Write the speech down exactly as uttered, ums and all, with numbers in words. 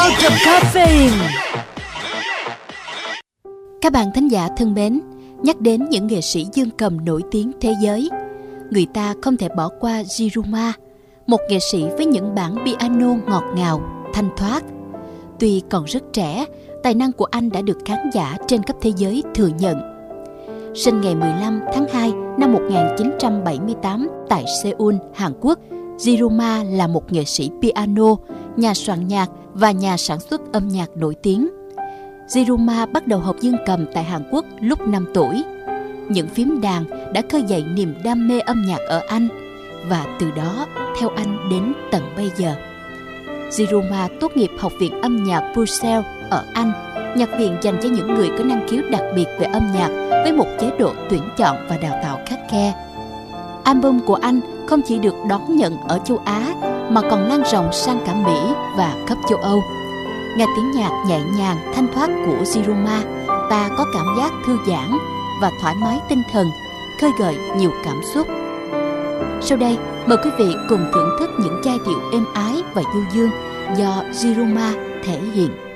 Welcome Caffeine. Các bạn thính giả thân mến, nhắc đến những nghệ sĩ dương cầm nổi tiếng thế giới, người ta không thể bỏ qua Yiruma, một nghệ sĩ với những bản piano ngọt ngào, thanh thoát. Tuy còn rất trẻ, tài năng của anh đã được khán giả trên khắp thế giới thừa nhận. Sinh ngày mười lăm tháng hai năm một nghìn chín trăm bảy mươi tám tại Seoul, Hàn Quốc, Yiruma là một nghệ sĩ piano, nhà soạn nhạc và nhà sản xuất âm nhạc nổi tiếng. Yiruma bắt đầu học dương cầm tại Hàn Quốc lúc năm tuổi. Những phím đàn đã khơi dậy niềm đam mê âm nhạc ở anh, và từ đó theo anh đến tận bây giờ. Yiruma tốt nghiệp Học viện âm nhạc Brussels ở Anh, nhạc viện dành cho những người có năng khiếu đặc biệt về âm nhạc với một chế độ tuyển chọn và đào tạo khắt khe. Album của anh không chỉ được đón nhận ở châu Á mà còn lan rộng sang cả Mỹ và khắp châu Âu. Nghe tiếng nhạc nhẹ nhàng, thanh thoát của Yiruma, ta có cảm giác thư giãn và thoải mái tinh thần, khơi gợi nhiều cảm xúc. Sau đây, mời quý vị cùng thưởng thức những giai điệu êm ái và du dương do Yiruma thể hiện.